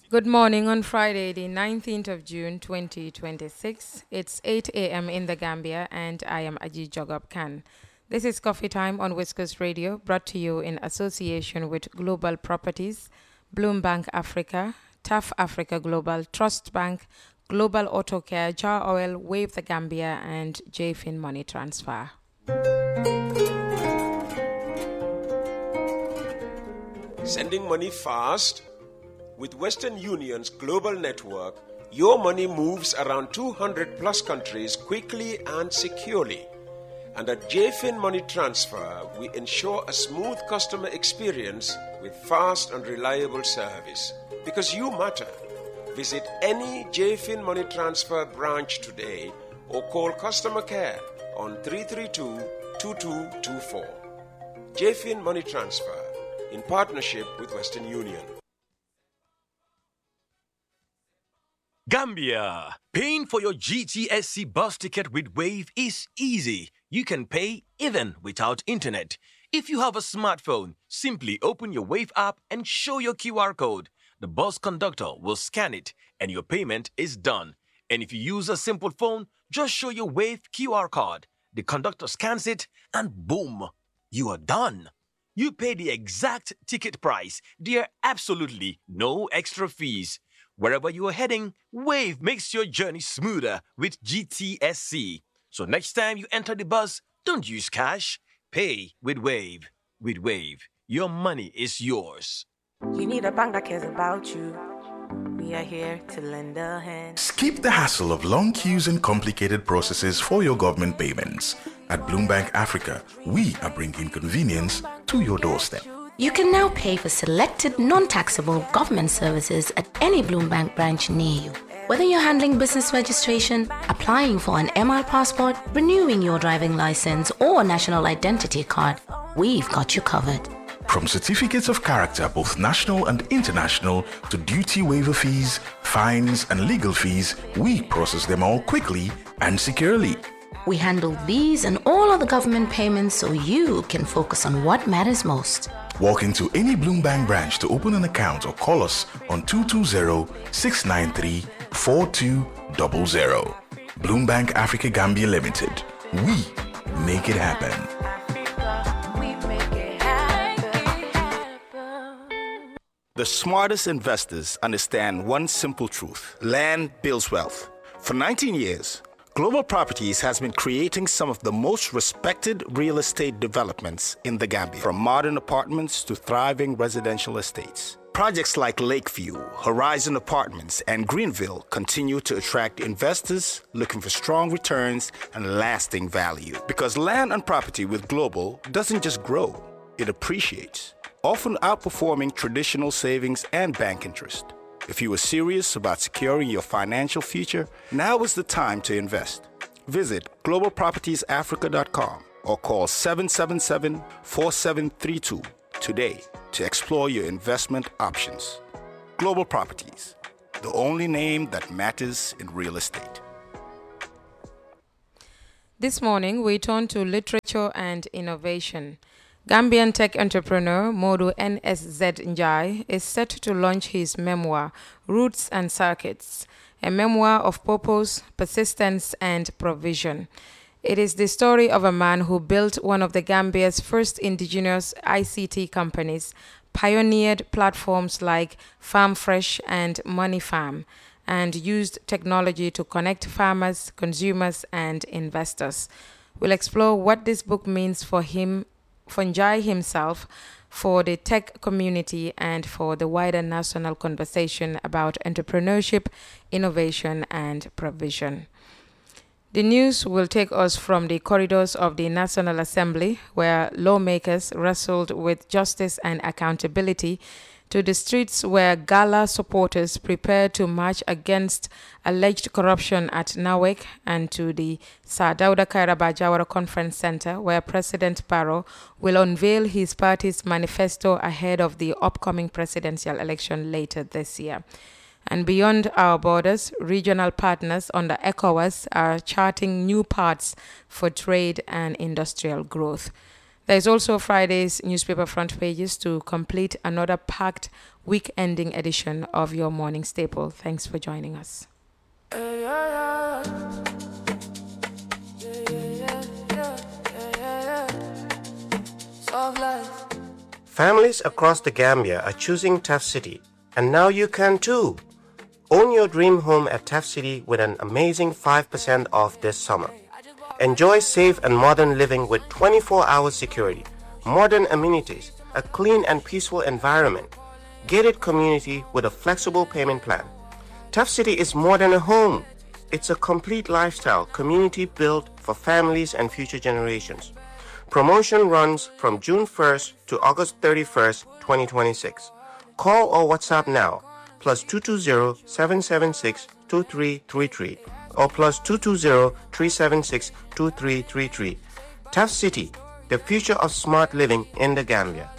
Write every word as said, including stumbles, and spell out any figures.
Good morning on Friday, the nineteenth of June, twenty twenty-six. It's eight a m in the Gambia, and I am Aji Jogab Khan. This is Coffee Time on Whiskers Radio, brought to you in association with Global Properties, Bloombank Africa, T A F Africa Global, Trust Bank, Global Auto Care, Jar Oil, Wave the Gambia, and JFIN Money Transfer. Sending money fast? With Western Union's global network, your money moves around two hundred plus countries quickly and securely. And at JFIN Money Transfer, we ensure a smooth customer experience with fast and reliable service. Because you matter. Visit any JFIN Money Transfer branch today or call customer care on three three two, two two two four. JFIN Money Transfer, in partnership with Western Union. Gambia. Paying for your G T S C bus ticket with Wave is easy. You can pay even without internet. If you have a smartphone, simply open your Wave app and show your Q R code. The bus conductor will scan it and your payment is done. And if you use a simple phone, just show your Wave Q R code. The conductor scans it and boom, you are done. You pay the exact ticket price. There are absolutely no extra fees. Wherever you are heading, Wave makes your journey smoother with G T S C. So next time you enter the bus, don't use cash. Pay with Wave. With Wave, your money is yours. You need a bank that cares about you. We are here to lend a hand. Skip the hassle of long queues and complicated processes for your government payments. At Bloombank Africa, we are bringing convenience to your doorstep. You can now pay for selected non-taxable government services at any Bloombank branch near you. Whether you're handling business registration, applying for an M R passport, renewing your driving license, or national identity card, we've got you covered. From certificates of character, both national and international, to duty waiver fees, fines, and legal fees, we process them all quickly and securely. We handle these and all other government payments so you can focus on what matters most. Walk into any Bloombank branch to open an account or call us on two two zero, six nine three, four two zero zero. Bloombank Africa Gambia Limited. We make it happen. The smartest investors understand one simple truth. Land builds wealth. For nineteen years, Global Properties has been creating some of the most respected real estate developments in the Gambia, from modern apartments to thriving residential estates. Projects like Lakeview, Horizon Apartments, and Greenville continue to attract investors looking for strong returns and lasting value. Because land and property with Global doesn't just grow, it appreciates, often outperforming traditional savings and bank interest. If you are serious about securing your financial future, now is the time to invest. Visit global properties africa dot com or call seven seven seven, four seven three two today to explore your investment options. Global Properties, the only name that matters in real estate. This morning, we turn to literature and innovation. Gambian tech entrepreneur Modu N S Z Njai is set to launch his memoir, Roots and Circuits, a memoir of purpose, persistence, and provision. It is the story of a man who built one of the Gambia's first indigenous I C T companies, pioneered platforms like FarmFresh and Money Farm, and used technology to connect farmers, consumers, and investors. We'll explore what this book means for him, for Njai himself, for the tech community, and for the wider national conversation about entrepreneurship, innovation, and provision. The news will take us from the corridors of the National Assembly, where lawmakers wrestled with justice and accountability, to the streets where Gala supporters prepare to march against alleged corruption at NAWEC, and to the Sir Dawda Kairaba Jawara Conference Center, where President Barrow will unveil his party's manifesto ahead of the upcoming presidential election later this year. And beyond our borders, regional partners under ECOWAS are charting new paths for trade and industrial growth. There's also Friday's newspaper front pages to complete another packed week-ending edition of your morning staple. Thanks for joining us. Families across the Gambia are choosing Taft City, and now you can too. Own your dream home at Taft City with an amazing five percent off this summer. Enjoy safe and modern living with twenty-four hour security, modern amenities, a clean and peaceful environment, gated community with a flexible payment plan. Taft City is more than a home. It's a complete lifestyle community built for families and future generations. Promotion runs from June first to August thirty-first, twenty twenty-six. Call or WhatsApp now, plus two two zero, seven seven six, two three three three or plus two two zero, three seven six, two three three three. Taft City, the future of smart living in the Gambia.